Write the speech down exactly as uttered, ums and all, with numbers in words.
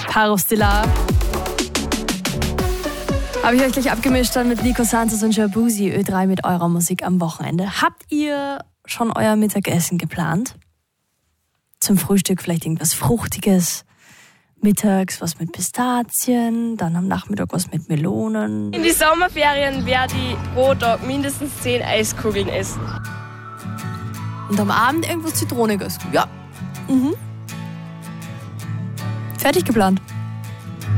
Caro Stellar. Habe ich euch gleich abgemischt dann mit Nico Santos und Shabuzi, Ö drei mit eurer Musik am Wochenende. Habt ihr schon euer Mittagessen geplant? Zum Frühstück vielleicht irgendwas Fruchtiges, mittags was mit Pistazien, dann am Nachmittag was mit Melonen. In die Sommerferien werde ich pro Tag mindestens zehn Eiskugeln essen. Und am Abend irgendwas Zitroniges. Ja. Mhm. Fertig geplant.